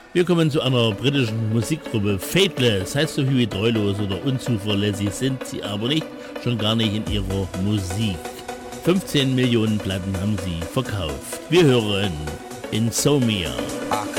Wir kommen zu einer britischen Musikgruppe. Fateless heißt so wie treulos oder unzuverlässig sind sie aber nicht, schon gar nicht in ihrer Musik. 15 Millionen Platten haben sie verkauft. Wir hören Insomnia.